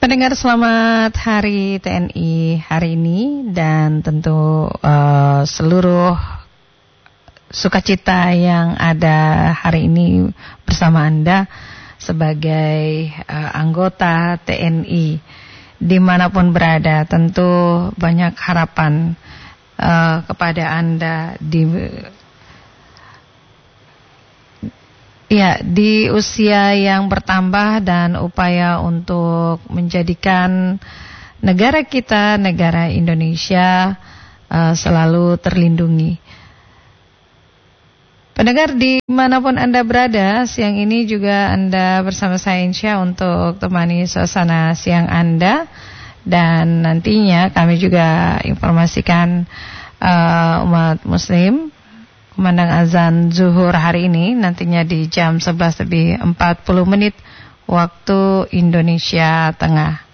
Pendengar, selamat Hari TNI hari ini, dan tentu seluruh sukacita yang ada hari ini bersama Anda sebagai anggota TNI dimanapun berada. Tentu banyak harapan kepada Anda di usia yang bertambah dan upaya untuk menjadikan negara kita, negara Indonesia selalu terlindungi. Pendengar dimanapun Anda berada, siang ini juga Anda bersama saya Insya untuk temani suasana siang Anda. Dan nantinya kami juga informasikan umat muslim kumandang azan zuhur hari ini nantinya di jam 11:40 waktu Indonesia Tengah.